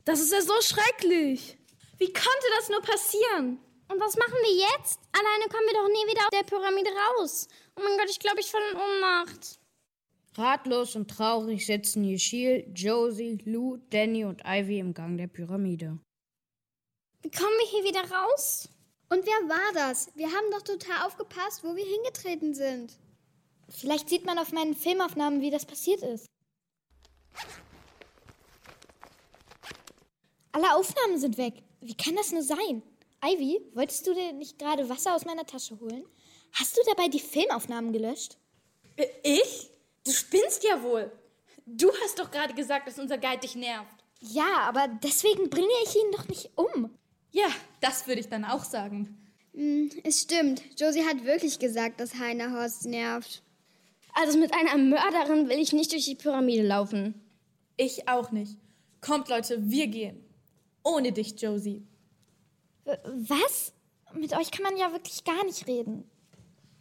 Das ist ja so schrecklich. Wie konnte das nur passieren? Und was machen wir jetzt? Alleine kommen wir doch nie wieder aus der Pyramide raus. Oh mein Gott, ich glaube, ich falle in Ohnmacht. Ratlos und traurig sitzen Yeşil, Josie, Lou, Danny und Ivy im Gang der Pyramide. Wie kommen wir hier wieder raus? Und wer war das? Wir haben doch total aufgepasst, wo wir hingetreten sind. Vielleicht sieht man auf meinen Filmaufnahmen, wie das passiert ist. Alle Aufnahmen sind weg. Wie kann das nur sein? Ivy, wolltest du dir nicht gerade Wasser aus meiner Tasche holen? Hast du dabei die Filmaufnahmen gelöscht? Ich? Du spinnst ja wohl. Du hast doch gerade gesagt, dass unser Guide dich nervt. Ja, aber deswegen bringe ich ihn doch nicht um. Ja, das würde ich dann auch sagen. Es stimmt. Josie hat wirklich gesagt, dass Heiner Horst nervt. Also mit einer Mörderin will ich nicht durch die Pyramide laufen. Ich auch nicht. Kommt, Leute, wir gehen. Ohne dich, Josie. Was? Mit euch kann man ja wirklich gar nicht reden.